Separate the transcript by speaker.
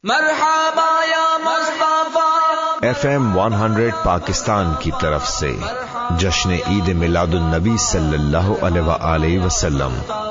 Speaker 1: मरहबा या मुस्तफा।
Speaker 2: FM 100 पाकिस्तान की तरफ से जश्न ईद मिलादुन नबी सल्लल्लाहु अलैहि वसल्लम